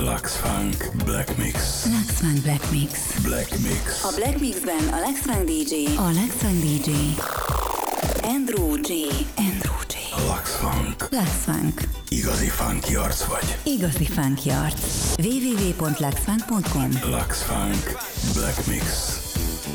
Lux Funk Black Mix. Lux Funk Black Mix. Black Mix. A Black Mixben a Lux Funk DJ. A Lux Funk DJ. Andrew J. Lux Funk. Lux Funk. Igazi funky arc vagy. Igazi funky arc. www.luxfunk.com. Lux Funk Black Mix.